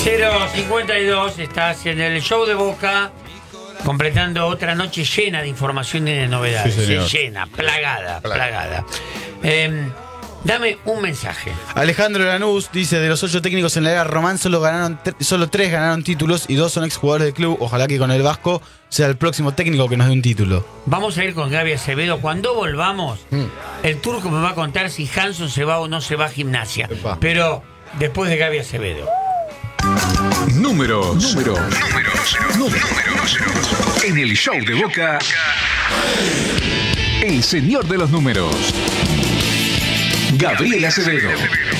052, estás en el show de Boca, completando otra noche llena de información y de novedades. Sí, llena, plagada. Dame un mensaje. Alejandro Lanús dice: de los 8 técnicos en la era Román, solo 3 ganaron títulos y 2 son exjugadores del club. Ojalá que con el Vasco sea el próximo técnico que nos dé un título. Vamos a ir con Gaby Acevedo. Cuando volvamos, el turco me va a contar si Hanson se va o no se va a Gimnasia. Epa. Pero después de Gaby Acevedo. Números. En el show de Boca, el señor de los números, Gabriel Acevedo.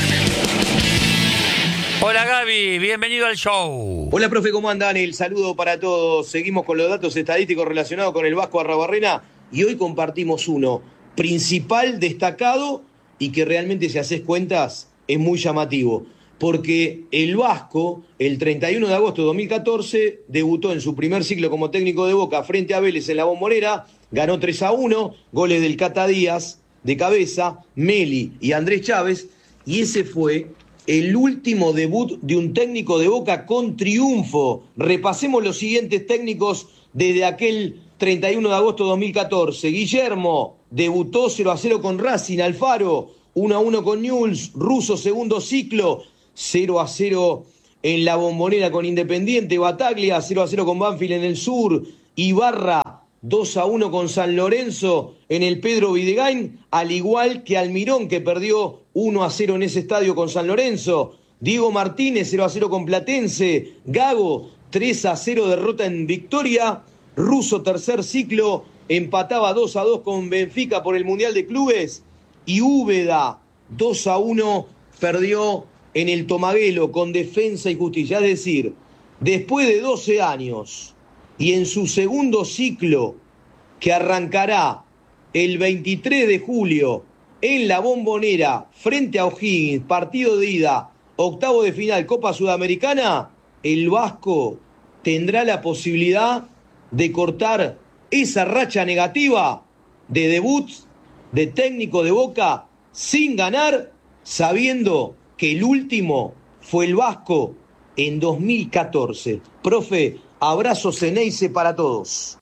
Hola Gaby, bienvenido al show. Hola profe, ¿cómo andan? El saludo para todos. Seguimos con los datos estadísticos relacionados con el Vasco Arrabarrena y hoy compartimos uno principal, destacado y que realmente, si haces cuentas, es muy llamativo. Porque el Vasco, el 31 de agosto de 2014, debutó en su primer ciclo como técnico de Boca frente a Vélez en la Bombonera, ganó 3-1, goles del Cata Díaz de cabeza, Meli y Andrés Chávez, y ese fue el último debut de un técnico de Boca con triunfo. Repasemos los siguientes técnicos desde aquel 31 de agosto de 2014. Guillermo debutó 0-0 con Racing. Alfaro 1-1 con Newell's. Russo, segundo ciclo, 0-0 en la Bombonera con Independiente. Bataglia 0-0 con Banfield en el sur. Ibarra 2-1 con San Lorenzo en el Pedro Videgain, al igual que Almirón, que perdió 1-0 en ese estadio con San Lorenzo. Diego Martínez 0-0 con Platense. Gago 3-0 derrota en Victoria. Russo, tercer ciclo, empataba 2-2 con Benfica por el Mundial de Clubes. Y Úbeda 2-1 perdió en el Tomaguelo con Defensa y Justicia. Es decir, después de 12 años y en su segundo ciclo, que arrancará el 23 de julio en la Bombonera frente a O'Higgins, partido de ida, octavo de final, Copa Sudamericana, el Vasco tendrá la posibilidad de cortar esa racha negativa de debuts de técnico de Boca sin ganar, sabiendo que el último fue el Vasco en 2014. Profe, abrazo Ceneice para todos.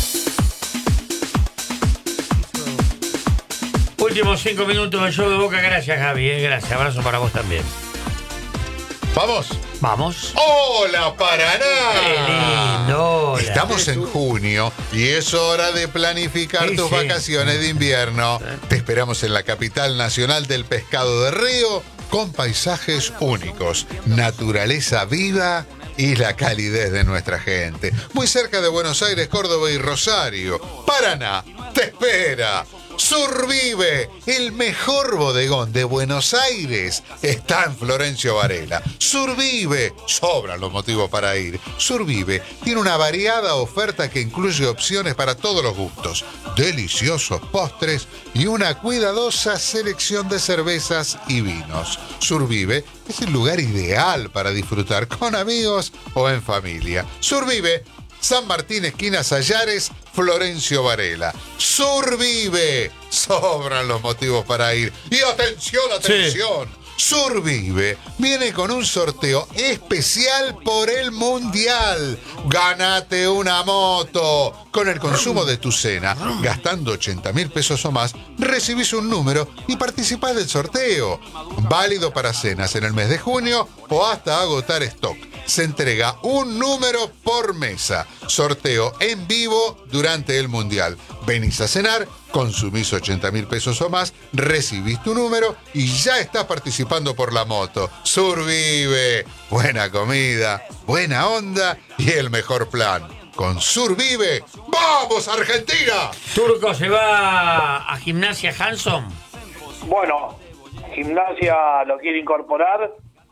Últimos 5 minutos del show de Boca. Gracias Gaby, gracias. Abrazo para vos también. Vamos. ¡Hola, Paraná! ¡Qué lindo! Hola. Estamos en junio y es hora de planificar tus vacaciones de invierno. Te esperamos en la capital nacional del pescado de río, con paisajes únicos, naturaleza viva y la calidez de nuestra gente. Muy cerca de Buenos Aires, Córdoba y Rosario. Paraná te espera. Survive, el mejor bodegón de Buenos Aires, está en Florencio Varela. Survive, sobran los motivos para ir. Survive tiene una variada oferta que incluye opciones para todos los gustos, deliciosos postres y una cuidadosa selección de cervezas y vinos. Survive es el lugar ideal para disfrutar con amigos o en familia. Survive, San Martín, esquina Sayares, Florencio Varela. Survive, sobran los motivos para ir. Y atención, atención. Sí. Survive viene con un sorteo especial por el Mundial. Gánate una moto. Con el consumo de tu cena, gastando 80.000 pesos o más, recibís un número y participás del sorteo. Válido para cenas en el mes de junio o hasta agotar stock. Se entrega un número por mesa. Sorteo en vivo durante el Mundial. Venís a cenar, consumís 80.000 pesos o más, recibís tu número y ya estás participando por la moto. Survive. Buena comida, buena onda y el mejor plan. Con Survive, ¡vamos Argentina! Turco, ¿se va a Gimnasia Hanson? Bueno, Gimnasia lo quiere incorporar.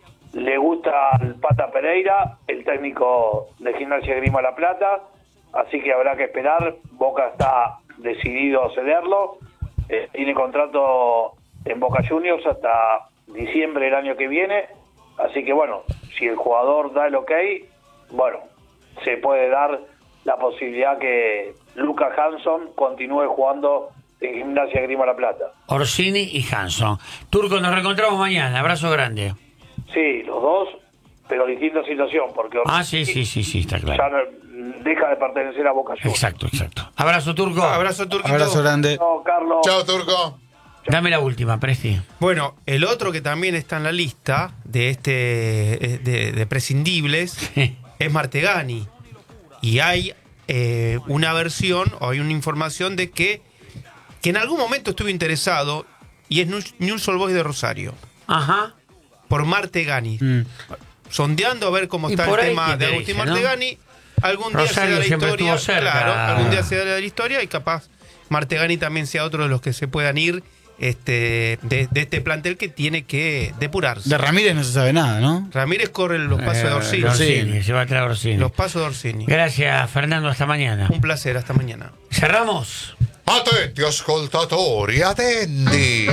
Le gusta el Pata Pereira, el técnico de Gimnasia Grima La Plata, así que habrá que esperar. Boca está decidido a cederlo, tiene contrato en Boca Juniors hasta diciembre del año que viene, así que bueno, si el jugador da el ok, bueno, se puede dar la posibilidad que Lucas Hanson continúe jugando en Gimnasia Grima La Plata. Orsini y Hanson. Turco, nos reencontramos mañana, abrazo grande. Sí, los dos pero distinta situación, porque Sí, está claro. ya deja de pertenecer a Boca Juniors. Exacto. Abrazo, Turco. Abrazo, Turquito. Abrazo grande. No, Carlos. Chao, Turco. Dame la última, Presti. Bueno, el otro que también está en la lista de de prescindibles es Martegani. Y hay una versión, o hay una información de que en algún momento estuvo interesado, y es Newell's Old Boys de Rosario, Ajá. por Martegani. Sondeando a ver cómo Y está el por ahí, tema ¿quién de te Agustín dice, no? Martegani. Algún día se da Rosario la siempre historia. estuvo cerca. Claro, algún día se da la historia y capaz Martegani también sea otro de los que se puedan ir de este plantel que tiene que depurarse. De Ramírez no se sabe nada, ¿no? Ramírez corre los pasos de Orsini. Orsini, se va a traer Orsini. Los pasos de Orsini. Gracias, Fernando, hasta mañana. Un placer, hasta mañana. Cerramos. Attenti ascoltatori, attendi.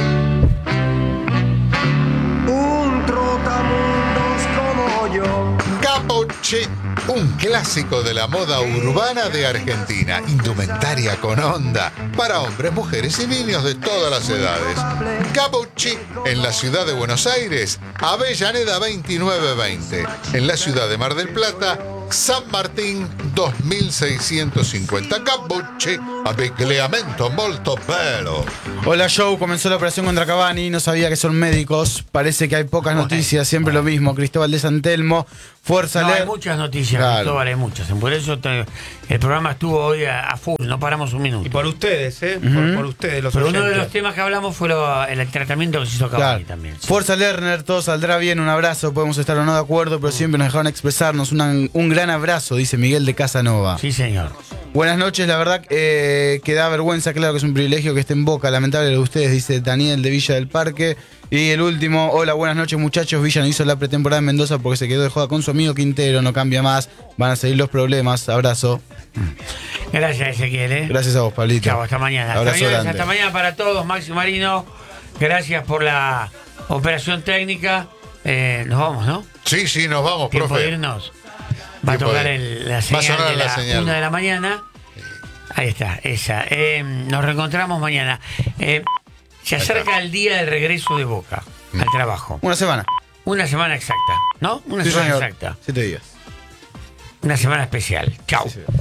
Un trotamundos como yo. Capucci, un clásico de la moda urbana de Argentina. Indumentaria con onda para hombres, mujeres y niños de todas las edades. Capucci, en la ciudad de Buenos Aires, Avellaneda 2920. En la ciudad de Mar del Plata, San Martín 2650. Capucci, abbigliamento molto bello. Hola, Joe. Comenzó la operación contra Cavani. No sabía que son médicos. Parece que hay pocas noticias. Siempre lo mismo. Cristóbal de Santelmo. Fuerza, No, Ler. hay muchas noticias, Claro. Cristóbal, hay muchas. Por eso el programa estuvo hoy a full, no paramos un minuto. Y por ustedes, por ustedes, los Pero uno de oyentes. los temas que hablamos fue el tratamiento que se hizo a Cavani también. Sí. Fuerza Lerner, todo saldrá bien, un abrazo, podemos estar o no de acuerdo, pero siempre nos dejaron expresarnos. Un gran abrazo, dice Miguel de Casanova. Sí, señor. Buenas noches, la verdad que da vergüenza, claro que es un privilegio que esté en Boca, lamentable lo de ustedes, dice Daniel de Villa del Parque. Y el último, hola, buenas noches muchachos, Villa no hizo la pretemporada en Mendoza porque se quedó de joda con su amigo Quintero, no cambia más, van a seguir los problemas, abrazo. Gracias, Ezequiel. Gracias a vos, Pablito. Chao, hasta mañana. Abrazo Señores, grande. hasta mañana para todos. Maxi Marino, gracias por la operación técnica. Nos vamos, ¿no? Sí, nos vamos, Tiempo profe. de irnos. Va a Tiempo tocar de- la Va a señal sonar de la la señal. 1 de la mañana. Ahí está, esa. Nos reencontramos mañana. Se acerca el día del regreso de Boca al trabajo. Una semana. Una semana exacta, ¿no? Una Sí, semana señor. exacta. 7 días. Una semana especial. Chao. Sí, señor.